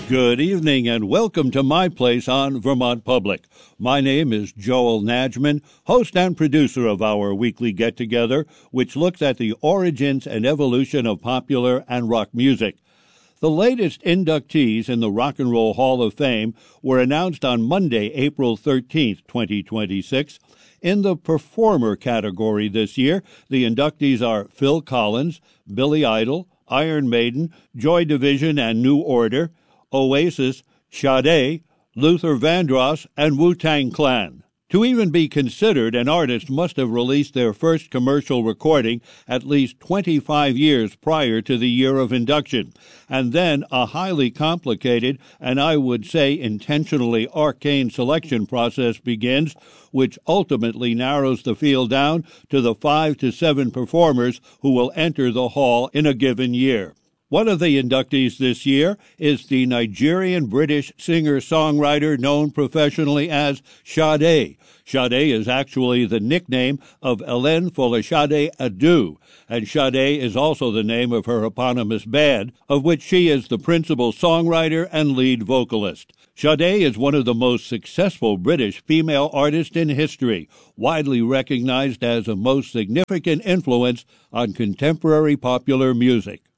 Good evening and welcome to my place on Vermont Public. My name is Joel Najman, host and producer of our weekly get-together, which looks at the origins and evolution of popular and rock music. The latest inductees in the Rock and Roll Hall of Fame were announced on Monday, April 13, 2026. In the performer category this year, the inductees are Phil Collins, Billy Idol, Iron Maiden, Joy Division and New Order, Oasis, Sade, Luther Vandross, and Wu-Tang Clan. To even be considered, an artist must have released their first commercial recording at least 25 years prior to the year of induction, and then a highly complicated and I would say intentionally arcane selection process begins, which ultimately narrows the field down to the 5 to 7 performers who will enter the hall in a given year. One of the inductees this year is the Nigerian-British singer-songwriter known professionally as Sade. Sade is actually the nickname of Hélène Folashade Adu, and Sade is also the name of her eponymous band, of which she is the principal songwriter and lead vocalist. Sade is one of the most successful British female artists in history, widely recognized as a most significant influence on contemporary popular music.